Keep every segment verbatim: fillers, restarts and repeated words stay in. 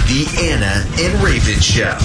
The Anna and Raven Show.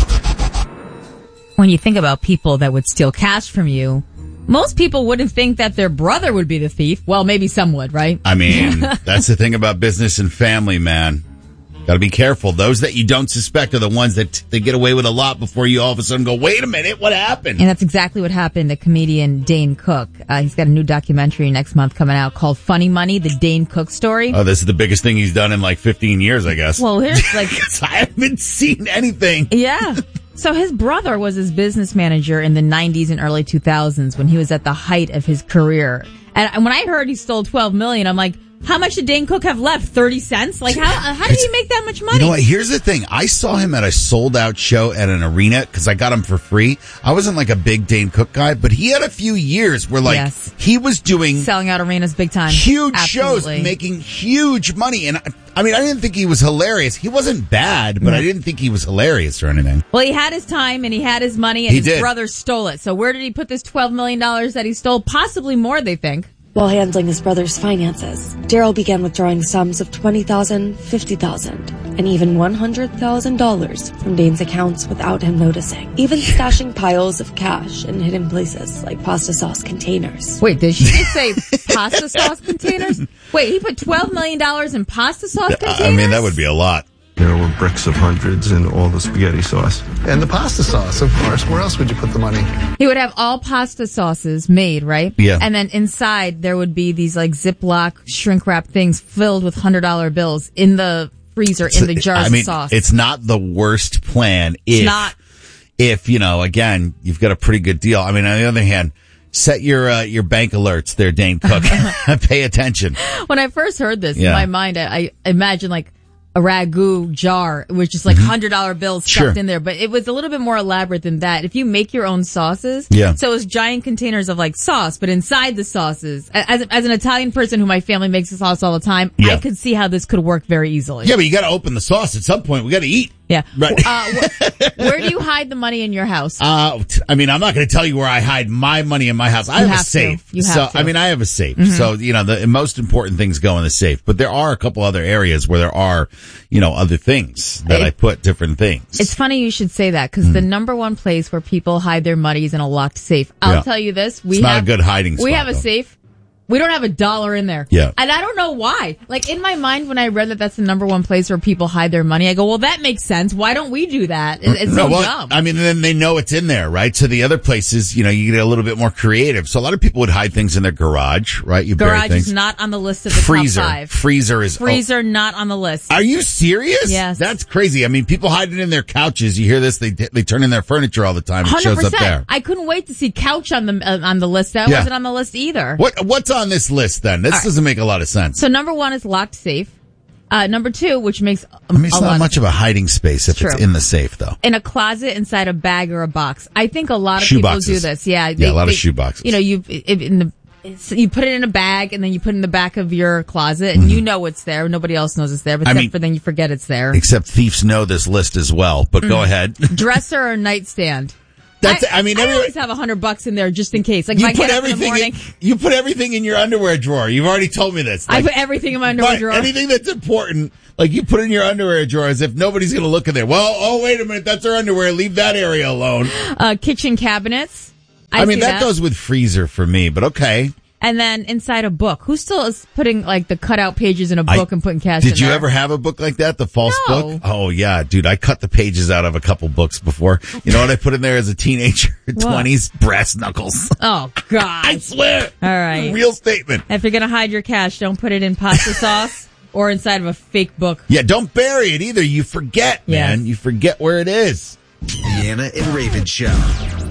When you think about people that would steal cash from you, most people wouldn't think that their brother would be the thief. Well, maybe some would, right? I mean, that's the thing about business and family, man. Got to be careful. Those that you don't suspect are the ones that they get away with a lot before you all of a sudden go, wait a minute, what happened? And that's exactly what happened to comedian Dane Cook. Uh, he's got a new documentary next month coming out called Funny Money, the Dane Cook story. Oh, this is the biggest thing he's done in like fifteen years, I guess. Well, here's like... I haven't seen anything. Yeah. So his brother was his business manager in the nineties and early two thousands when he was at the height of his career. And when I heard he stole twelve million dollars, I'm like, how much did Dane Cook have left? thirty cents? Like, how how did he make that much money? You know what? Here's the thing. I saw him at a sold-out show at an arena because I got him for free. I wasn't like a big Dane Cook guy, but he had a few years where, like, yes. he was doing... selling out arenas big time. Huge Absolutely. shows, making huge money. And, I, I mean, I didn't think he was hilarious. He wasn't bad, but mm. I didn't think he was hilarious or anything. Well, he had his time and he had his money and he his did. brother stole it. So where did he put this twelve million dollars that he stole? Possibly more, they think. While handling his brother's finances, Daryl began withdrawing sums of twenty thousand dollars, fifty thousand dollars, and even one hundred thousand dollars from Dane's accounts without him noticing, even stashing piles of cash in hidden places like pasta sauce containers. Wait, did she just say pasta sauce containers? Wait, he put twelve million dollars in pasta sauce containers? I mean, that would be a lot. There were bricks of hundreds in all the spaghetti sauce. And the pasta sauce, of course. Where else would you put the money? He would have all pasta sauces made, right? Yeah. And then inside there would be these like Ziploc shrink wrap things filled with one hundred dollar bills in the freezer, in the jars I mean, of sauce. It's not the worst plan if, it's not. if, you know, again, you've got a pretty good deal. I mean, on the other hand, set your uh, your bank alerts there, Dane Cook. Pay attention. When I first heard this, yeah. in my mind, I, I imagined like a ragu jar with just like one hundred dollar bills stuffed sure. in there. But it was a little bit more elaborate than that. If you make your own sauces, yeah. so it's giant containers of like sauce, but inside the sauces, as, as an Italian person who my family makes the sauce all the time, yeah. I could see how this could work very easily. Yeah, but you got to open the sauce at some point. We got to eat. Yeah. Right. Uh, wh- where do you hide the money in your house? Uh, I mean, I'm not going to tell you where I hide my money in my house. I you have, have a safe. To. You have so, to. I mean, I have a safe. Mm-hmm. So, you know, the most important things go in the safe. But there are a couple other areas where there are, you know, other things that it, I put different things. It's funny you should say that because mm. the number one place where people hide their money is in a locked safe. I'll yeah. tell you this. We it's have, not a good hiding spot. We have a though. safe. We don't have a dollar in there. Yeah. And I don't know why. Like, in my mind, when I read that that's the number one place where people hide their money, I go, well, that makes sense. Why don't we do that? It, it's no, so well, dumb. I mean, then they know it's in there, right? So the other places, you know, you get a little bit more creative. So a lot of people would hide things in their garage, right? You bury Garage things. is not on the list of the Freezer. top five. Freezer is... Freezer, oh. not on the list. Are you serious? Yes. That's crazy. I mean, people hide it in their couches. You hear this, they they turn in their furniture all the time. It one hundred percent. shows up there. I couldn't wait to see couch on the uh, on the list. That yeah. wasn't on the list either. What What's on this list then? This all doesn't right. make a lot of sense. So number one is locked safe. Uh, number two, which makes um, I mean, it's a not lot much of a hiding space if True. it's in the safe, though. In a closet, inside a bag or a box. I think a lot of shoe people boxes. do this. Yeah, they, yeah, a lot they, of shoe boxes. You know, you in the you put it in a bag and then you put it in the back of your closet and mm-hmm. you know it's there. Nobody else knows it's there, but except I mean, for then you forget it's there. Except thieves know this list as well. But mm. go ahead. Dresser or nightstand. That's, I, I mean, I every, always have a hundred bucks in there just in case. Like, you if I put get up everything in the morning, in, you put everything in your underwear drawer. You've already told me this. Like, like, I put everything in my underwear right, drawer. Anything that's important, like you put in your underwear drawer as if nobody's going to look in there. Well, oh, wait a minute. That's our underwear. Leave that area alone. Uh, kitchen cabinets. I, I mean, that, that goes with freezer for me, but okay. And then inside a book. Who still is putting like the cutout pages in a book I, and putting cash in Did you there? ever have a book like that, the false No. book? Oh, yeah, dude. I cut the pages out of a couple books before. You know what I put in there as a teenager? twenties? Brass knuckles. Oh, God. I swear. All right. Real statement. If you're going to hide your cash, don't put it in pasta sauce or inside of a fake book. Yeah, don't bury it either. You forget, yes. man. You forget where it is. The Anna and Raven Show.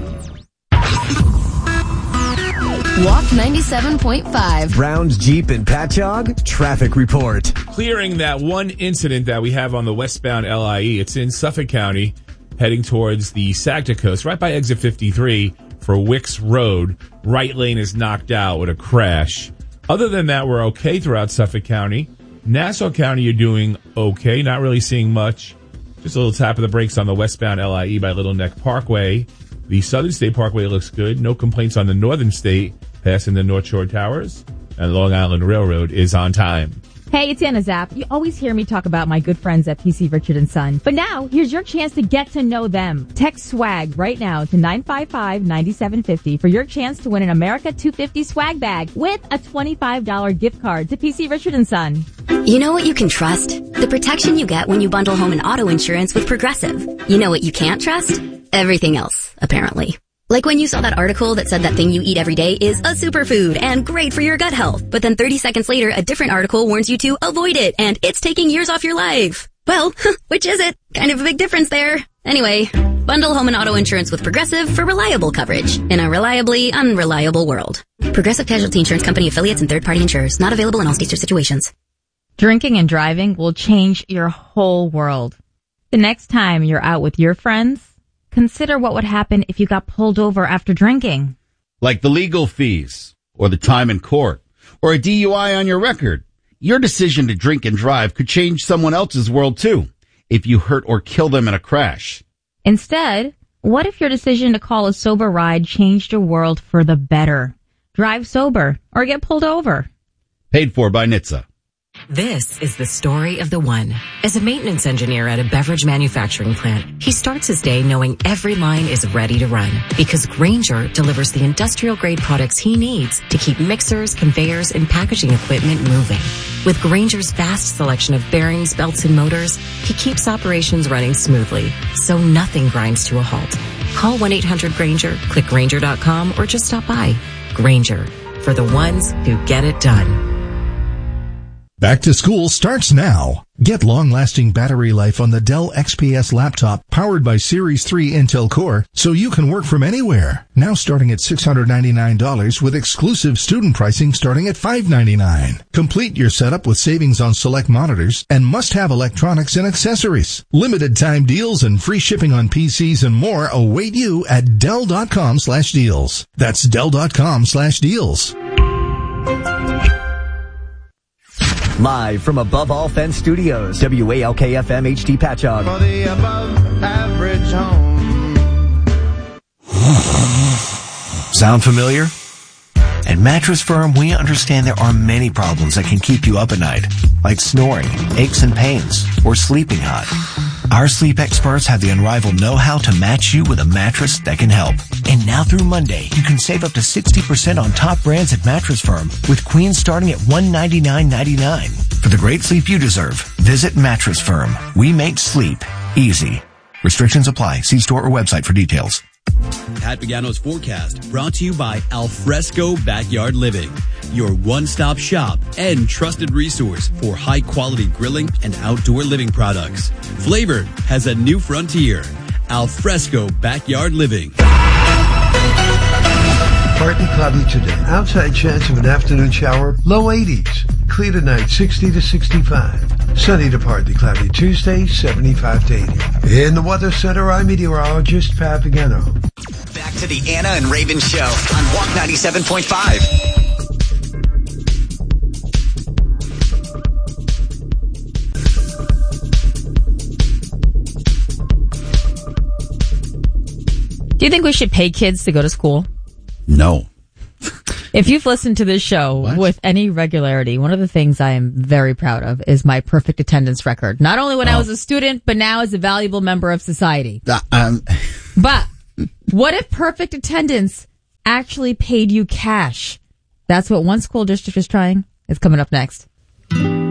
Walk ninety-seven point five. Brown's Jeep and Patchogue traffic report. Clearing that one incident that we have on the westbound L I E. It's in Suffolk County, heading towards the Sagta Coast, right by exit fifty-three for Wicks Road. Right lane is knocked out with a crash. Other than that, we're okay throughout Suffolk County. Nassau County, you're doing okay. Not really seeing much. Just a little tap of the brakes on the westbound L I E by Little Neck Parkway. The Southern State Parkway looks good. No complaints on the Northern State, passing the North Shore Towers. And Long Island Railroad is on time. Hey, it's Anna Zapp. You always hear me talk about my good friends at P C Richard and Son. But now, here's your chance to get to know them. Text SWAG right now to nine five five, nine seven five zero for your chance to win an America two fifty swag bag with a twenty-five dollars gift card to P C Richard and Son. You know what you can trust? The protection you get when you bundle home and auto insurance with Progressive. You know what you can't trust? Everything else, apparently. Like when you saw that article that said that thing you eat every day is a superfood and great for your gut health. But then thirty seconds later, a different article warns you to avoid it and it's taking years off your life. Well, which is it? Kind of a big difference there. Anyway, bundle home and auto insurance with Progressive for reliable coverage in a reliably unreliable world. Progressive Casualty Insurance Company affiliates and third-party insurers. Not available in all states or situations. Drinking and driving will change your whole world. The next time you're out with your friends, consider what would happen if you got pulled over after drinking. Like the legal fees, or the time in court, or a D U I on your record. Your decision to drink and drive could change someone else's world too, if you hurt or kill them in a crash. Instead, what if your decision to call a sober ride changed your world for the better? Drive sober, or get pulled over. Paid for by N H T S A. This is the story of the one. As a maintenance engineer at a beverage manufacturing plant, he starts his day knowing every line is ready to run because Grainger delivers the industrial-grade products he needs to keep mixers, conveyors, and packaging equipment moving. With Grainger's vast selection of bearings, belts, and motors, he keeps operations running smoothly, so nothing grinds to a halt. Call one eight hundred Grainger, click Grainger dot com, or just stop by. Grainger, for the ones who get it done. Back to school starts now. Get long-lasting battery life on the Dell X P S laptop powered by Series three Intel Core so you can work from anywhere. Now starting at six hundred ninety-nine dollars with exclusive student pricing starting at five hundred ninety-nine dollars. Complete your setup with savings on select monitors and must-have electronics and accessories. Limited time deals and free shipping on P Cs and more await you at Dell dot com slash deals. That's Dell dot com slash deals. Live from Above All Fence Studios, W A L K F M H D Patchogue. For the above average home. Sound familiar? At Mattress Firm, we understand there are many problems that can keep you up at night, like snoring, aches and pains, or sleeping hot. Our sleep experts have the unrivaled know-how to match you with a mattress that can help. And now through Monday, you can save up to sixty percent on top brands at Mattress Firm, with queens starting at one hundred ninety-nine ninety-nine. For the great sleep you deserve, visit Mattress Firm. We make sleep easy. Restrictions apply. See store or website for details. Pat Pagano's forecast brought to you by Alfresco Backyard Living, your one-stop shop and trusted resource for high-quality grilling and outdoor living products. Flavor has a new frontier. Alfresco Backyard Living. Partly cloudy today. Outside chance of an afternoon shower. Low eighties. Clear tonight, sixty to sixty-five. Sunny to partly cloudy Tuesday, seventy-five to eighty. In the Weather Center, I'm meteorologist Pat Pagano. Back to the Anna and Raven Show on Walk ninety-seven point five. Do you think we should pay kids to go to school? No. If you've listened to this show what? with any regularity, one of the things I am very proud of is my perfect attendance record. Not only when oh. I was a student, but now as a valuable member of society. Uh, um. But what if perfect attendance actually paid you cash? That's what one school district is trying. It's coming up next.